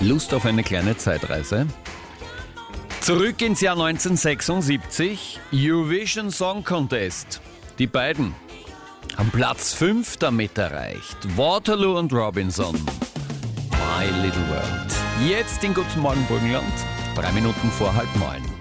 Lust auf eine kleine Zeitreise? Zurück ins Jahr 1976, Eurovision Song Contest. Die beiden haben Platz 5 damit erreicht. Waterloo und Robinson. My Little World. Jetzt in Guten Morgen Burgenland, 3 Minuten vor 8:30.